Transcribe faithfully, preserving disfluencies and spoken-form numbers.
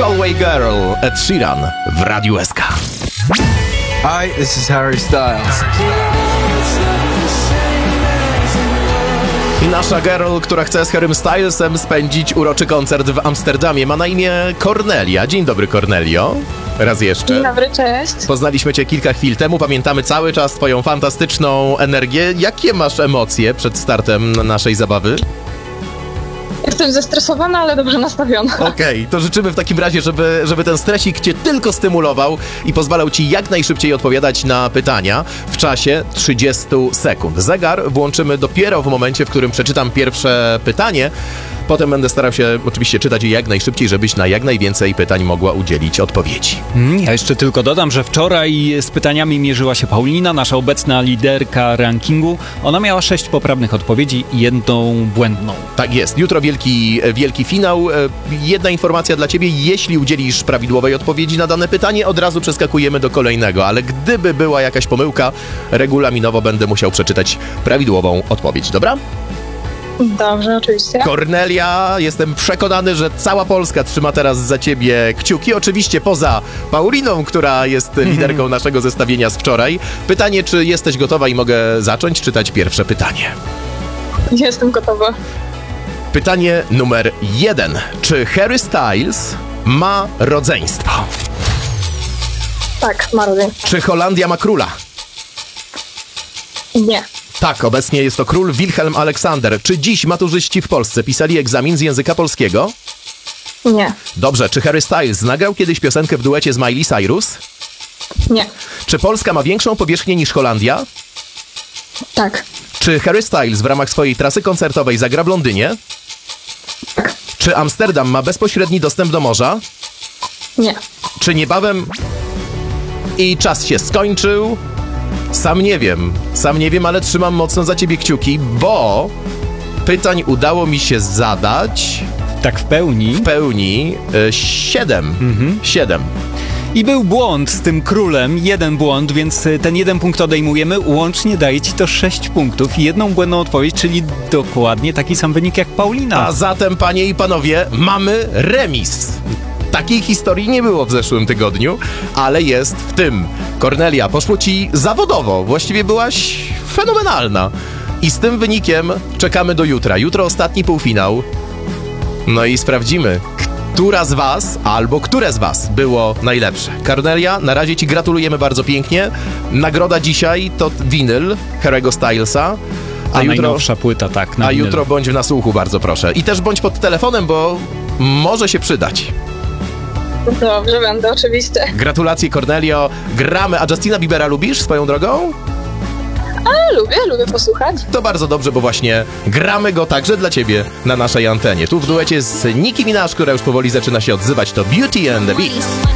Galway Girl, Ed Sheeran w Radiu S K. Hi, this is Harry Styles. Nasza girl, która chce z Harrym Stylesem spędzić uroczy koncert w Amsterdamie, ma na imię Kornelia. Dzień dobry, Kornelio. Raz jeszcze. Dzień dobry, cześć. Poznaliśmy cię kilka chwil temu, pamiętamy cały czas twoją fantastyczną energię. Jakie masz emocje przed startem naszej zabawy? Jestem zestresowana, ale dobrze nastawiona. Okej, okay, to życzymy w takim razie, żeby, żeby ten stresik cię tylko stymulował i pozwalał ci jak najszybciej odpowiadać na pytania w czasie trzydziestu sekund. Zegar włączymy dopiero w momencie, w którym przeczytam pierwsze pytanie. Potem będę starał się oczywiście czytać je jak najszybciej, żebyś na jak najwięcej pytań mogła udzielić odpowiedzi. Ja jeszcze tylko dodam, że wczoraj z pytaniami mierzyła się Paulina, nasza obecna liderka rankingu. Ona miała sześć poprawnych odpowiedzi i jedną błędną. Tak jest. Jutro wielki, wielki finał. Jedna informacja dla ciebie. Jeśli udzielisz prawidłowej odpowiedzi na dane pytanie, od razu przeskakujemy do kolejnego. Ale gdyby była jakaś pomyłka, regulaminowo będę musiał przeczytać prawidłową odpowiedź. Dobra? Dobrze, oczywiście. Kornelia, jestem przekonany, że cała Polska trzyma teraz za ciebie kciuki. Oczywiście poza Pauliną, która jest liderką naszego zestawienia z wczoraj. Pytanie, czy jesteś gotowa i mogę zacząć czytać pierwsze pytanie? Jestem gotowa. Pytanie numer jeden. Czy Harry Styles ma rodzeństwo? Tak, ma rodzeństwo. Czy Holandia ma króla? Nie. Tak, obecnie jest to król Wilhelm Aleksander. Czy dziś maturzyści w Polsce pisali egzamin z języka polskiego? Nie. Dobrze, czy Harry Styles nagrał kiedyś piosenkę w duecie z Miley Cyrus? Nie. Czy Polska ma większą powierzchnię niż Holandia? Tak. Czy Harry Styles w ramach swojej trasy koncertowej zagra w Londynie? Tak. Czy Amsterdam ma bezpośredni dostęp do morza? Nie. Czy niebawem... I czas się skończył. Sam nie wiem, sam nie wiem, ale trzymam mocno za ciebie kciuki, bo pytań udało mi się zadać... Tak w pełni? W pełni y, siedem. Mhm. Siedem. I był błąd z tym królem, jeden błąd, więc ten jeden punkt odejmujemy. Łącznie daje ci to sześć punktów i jedną błędną odpowiedź, czyli dokładnie taki sam wynik jak Paulina. A zatem, panie i panowie, mamy remis. Takiej historii nie było w zeszłym tygodniu, ale jest w tym. Kornelia, poszło ci zawodowo. Właściwie byłaś fenomenalna. I z tym wynikiem czekamy do jutra. Jutro ostatni półfinał. No i sprawdzimy, która z was, albo które z was było najlepsze. Kornelia, na razie ci gratulujemy bardzo pięknie. Nagroda dzisiaj to winyl Harry'ego Stylesa. A, a jutro, najnowsza płyta, tak. A winyl. jutro bądź w nasłuchu, bardzo proszę. I też bądź pod telefonem, bo może się przydać. Dobrze, będę, oczywiście. Gratulacje, Kornelio. Gramy. A Justina Biebera lubisz swoją drogą? A, lubię, lubię posłuchać. To bardzo dobrze, bo właśnie gramy go także dla ciebie na naszej antenie. Tu w duecie z Nicki Minaj, która już powoli zaczyna się odzywać, to Beauty and the Beast.